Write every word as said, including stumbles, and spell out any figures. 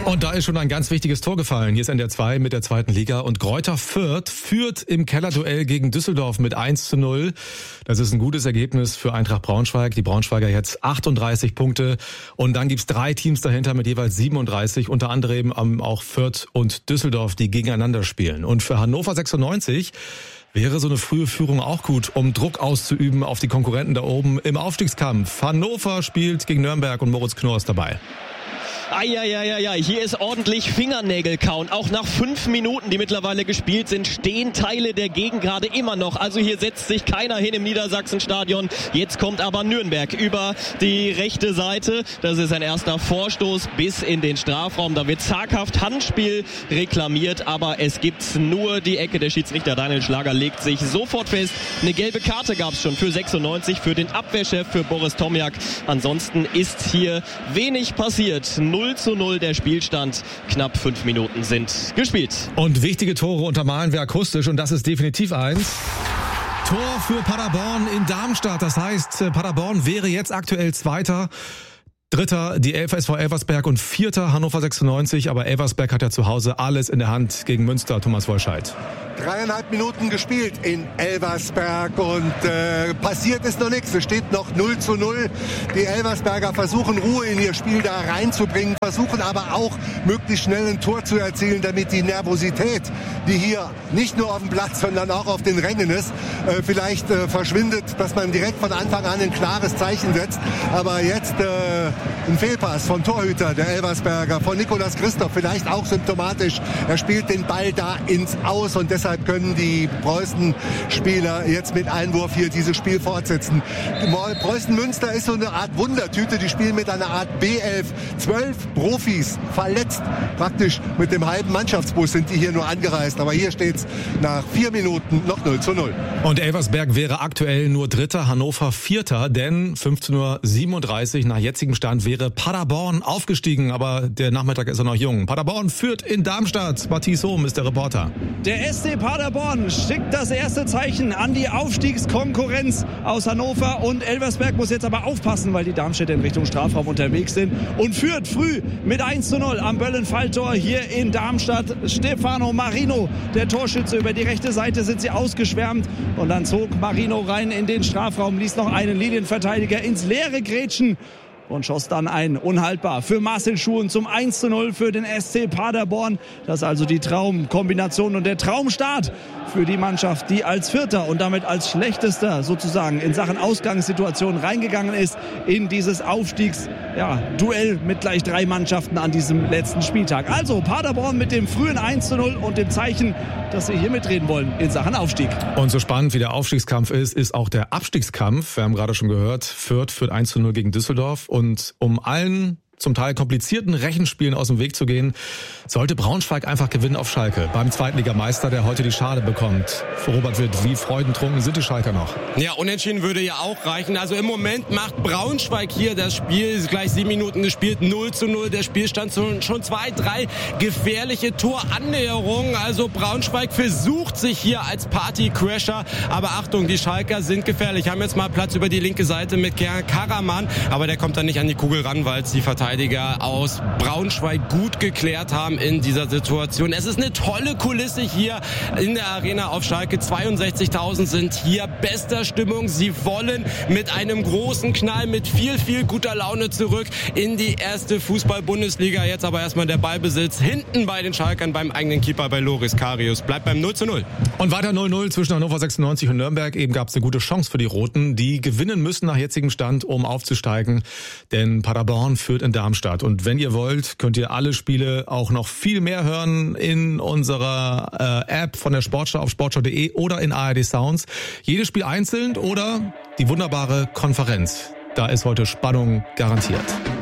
Und da ist schon ein ganz wichtiges Tor gefallen. Hier ist N D R zwei mit der zweiten Liga. Und Greuther Fürth führt im Kellerduell gegen Düsseldorf mit eins zu null. Das ist ein gutes Ergebnis für Eintracht Braunschweig. Die Braunschweiger jetzt achtunddreißig Punkte. Und dann gibt's drei Teams dahinter mit jeweils siebenunddreißig. Unter anderem auch Fürth und Düsseldorf, die gegeneinander spielen. Und für Hannover sechsundneunzig wäre so eine frühe Führung auch gut, um Druck auszuüben auf die Konkurrenten da oben im Aufstiegskampf. Hannover spielt gegen Nürnberg und Moritz Knorr ist dabei. Eieieiei, hier ist ordentlich Fingernägelkauen. Auch nach fünf Minuten, die mittlerweile gespielt sind, stehen Teile der Gegend gerade immer noch. Also hier setzt sich keiner hin im Niedersachsenstadion. Jetzt kommt aber Nürnberg über die rechte Seite. Das ist ein erster Vorstoß bis in den Strafraum. Da wird zaghaft Handspiel reklamiert, aber es gibt nur die Ecke. Der Schiedsrichter Daniel Schlager legt sich sofort fest. Eine gelbe Karte gab es schon für sechsundneunzig, für den Abwehrchef, für Boris Tomjak. Ansonsten ist hier wenig passiert. null zu null der Spielstand. Knapp fünf Minuten sind gespielt. Und wichtige Tore untermalen wir akustisch und das ist definitiv eins. Tor für Paderborn in Darmstadt. Das heißt, Paderborn wäre jetzt aktuell Zweiter. Dritter die S V Elversberg und Vierter Hannover sechsundneunzig. Aber Elversberg hat ja zu Hause alles in der Hand gegen Münster. Thomas Wolscheid. Dreieinhalb Minuten gespielt in Elversberg und äh, passiert ist noch nichts. Es steht noch null zu null. Die Elversberger versuchen Ruhe in ihr Spiel da reinzubringen, versuchen aber auch möglichst schnell ein Tor zu erzielen, damit die Nervosität, die hier nicht nur auf dem Platz, sondern auch auf den Rängen ist, äh, vielleicht äh, verschwindet, dass man direkt von Anfang an ein klares Zeichen setzt. Aber jetzt äh, ein Fehlpass vom Torhüter der Elversberger, von Nicolas Christoph, vielleicht auch symptomatisch. Er spielt den Ball da ins Aus und deshalb können die Preußen-Spieler jetzt mit Einwurf hier dieses Spiel fortsetzen. Preußen-Münster ist so eine Art Wundertüte. Die spielen mit einer Art B elf. Zwölf Profis verletzt. Praktisch mit dem halben Mannschaftsbus sind die hier nur angereist. Aber hier steht's nach vier Minuten noch null zu null. Und Elversberg wäre aktuell nur Dritter, Hannover Vierter. Denn fünfzehn Uhr siebenunddreißig nach jetzigem Stand wäre Paderborn aufgestiegen. Aber der Nachmittag ist ja noch jung. Paderborn führt in Darmstadt. Matthias Hohm ist der Reporter. Der S C Paderborn schickt das erste Zeichen an die Aufstiegskonkurrenz aus Hannover und Elversberg muss jetzt aber aufpassen, weil die Darmstädter in Richtung Strafraum unterwegs sind und führt früh mit eins zu null am Böllenfalltor hier in Darmstadt. Stefano Marino, der Torschütze, über die rechte Seite sind sie ausgeschwärmt und dann zog Marino rein in den Strafraum, ließ noch einen Linienverteidiger ins Leere grätschen und schoss dann ein. Unhaltbar für Marcel Schuhen zum eins zu null für den S C Paderborn. Das ist also die Traumkombination und der Traumstart für die Mannschaft, die als Vierter und damit als Schlechtester sozusagen in Sachen Ausgangssituation reingegangen ist in dieses Aufstiegsduell ja, mit gleich drei Mannschaften an diesem letzten Spieltag. Also Paderborn mit dem frühen eins zu null und dem Zeichen, dass sie hier mitreden wollen in Sachen Aufstieg. Und so spannend wie der Aufstiegskampf ist, ist auch der Abstiegskampf. Wir haben gerade schon gehört, Fürth führt eins zu null gegen Düsseldorf. Und um allen zum Teil komplizierten Rechenspielen aus dem Weg zu gehen, sollte Braunschweig einfach gewinnen auf Schalke. Beim Zweitligameister, der heute die Schale bekommt. Für Robert Witt, wie freudentrunken sind die Schalker noch? Ja, unentschieden würde ja auch reichen. Also im Moment macht Braunschweig hier das Spiel, ist gleich sieben Minuten gespielt, null zu null. Der Spielstand schon zwei, drei gefährliche Torannäherungen. Also Braunschweig versucht sich hier als Partycrasher. Aber Achtung, die Schalker sind gefährlich. Haben jetzt mal Platz über die linke Seite mit Gern Karaman. Aber der kommt dann nicht an die Kugel ran, weil es die Verteidiger aus Braunschweig gut geklärt haben in dieser Situation. Es ist eine tolle Kulisse hier in der Arena auf Schalke. zweiundsechzigtausend sind hier, bester Stimmung. Sie wollen mit einem großen Knall, mit viel, viel guter Laune zurück in die erste Fußball-Bundesliga. Jetzt aber erstmal der Ballbesitz hinten bei den Schalkern beim eigenen Keeper bei Loris Karius. Bleibt beim null zu null. Und weiter null null zwischen Hannover sechsundneunzig und Nürnberg. Eben gab es eine gute Chance für die Roten, die gewinnen müssen nach jetzigem Stand, um aufzusteigen. Denn Paderborn führt in Darmstadt. Und wenn ihr wollt, könnt ihr alle Spiele auch noch viel mehr hören in unserer äh, App von der Sportschau auf sportschau punkt de oder in A R D Sounds. Jedes Spiel einzeln oder die wunderbare Konferenz. Da ist heute Spannung garantiert.